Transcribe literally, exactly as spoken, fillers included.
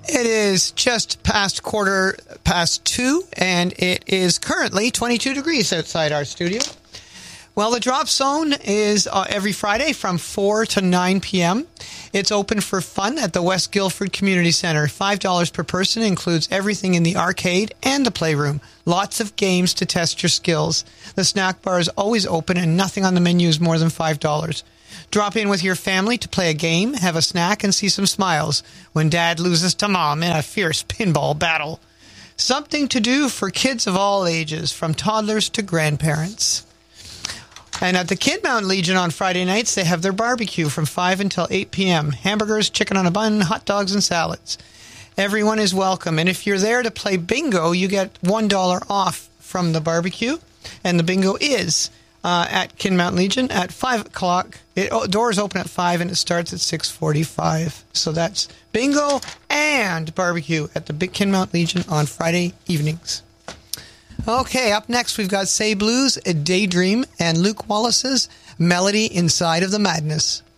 It is just past quarter past two, and it is currently twenty-two degrees outside our studio. Well, the Drop Zone is uh, every Friday from four to nine p.m. It's open for fun at the West Guildford Community Centre. five dollars per person includes everything in the arcade and the playroom. Lots of games to test your skills. The snack bar is always open, and nothing on the menu is more than five dollars. Drop in with your family to play a game, have a snack, and see some smiles when Dad loses to Mom in a fierce pinball battle. Something to do for kids of all ages, from toddlers to grandparents. And at the Kid Mountain Legion on Friday nights, they have their barbecue from five until eight p.m. Hamburgers, chicken on a bun, hot dogs, and salads. Everyone is welcome. And if you're there to play bingo, you get one dollar off from the barbecue. And the bingo is uh, at Kid Mountain Legion at five o'clock. It, oh, doors open at five and it starts at six forty-five. So that's bingo and barbecue at the Big Kid Mountain Legion on Friday evenings. Okay, up next we've got Say Blues, A Daydream, and Luke Wallace's Melody Inside of the Madness.